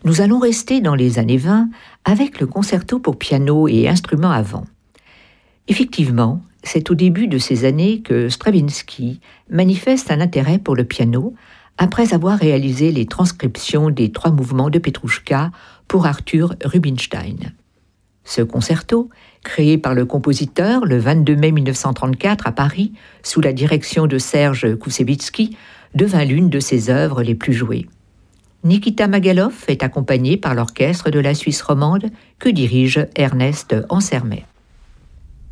Nous allons rester dans les années 20 avec le concerto pour piano et instruments à vent. Effectivement, c'est au début de ces années que Stravinsky manifeste un intérêt pour le piano après avoir réalisé les transcriptions des 3 mouvements de Petrouchka pour Arthur Rubinstein. Ce concerto, créé par le compositeur le 22 mai 1934 à Paris, sous la direction de Serge Koussevitzky, devint l'une de ses œuvres les plus jouées. Nikita Magalov est accompagné par l'orchestre de la Suisse romande que dirige Ernest Ansermet.